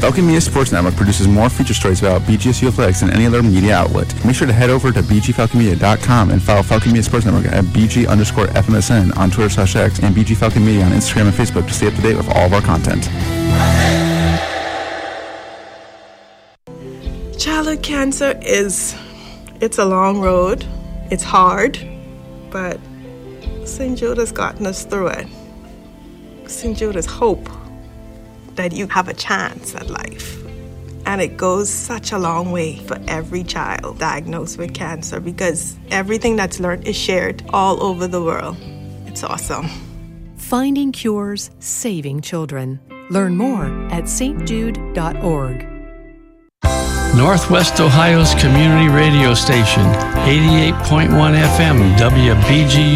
Falcon Media Sports Network produces more feature stories about BGSU athletics than any other media outlet. Make sure to head over to bgfalconmedia.com and follow Falcon Media Sports Network at BG_FMSN on Twitter/X and BG Falcon Media on Instagram and Facebook to stay up to date with all of our content. Childhood cancer it's a long road. It's hard, but St. Jude has gotten us through it. St. Jude is hope that you have a chance at life. And it goes such a long way for every child diagnosed with cancer because everything that's learned is shared all over the world. It's awesome. Finding cures, saving children. Learn more at stjude.org. Northwest Ohio's community radio station, 88.1 FM, WBGU.